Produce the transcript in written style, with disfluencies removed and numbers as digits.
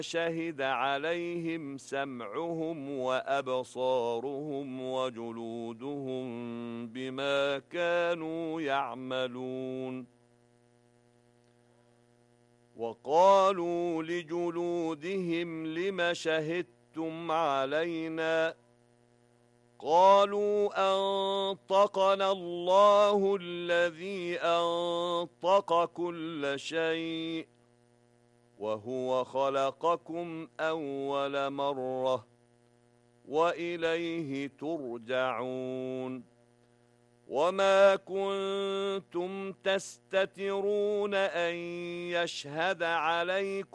شهد عليهم سمعهم وأبصارهم وجلودهم بما كانوا يعملون. وقالوا لجلودهم لم شهدتم علينا؟ قالوا أنطقنا الله الذي أنطق كل شيء وهو خلقكم أول مرة وإليه ترجعون. وما كنتم تستترون أن يشهد عليكم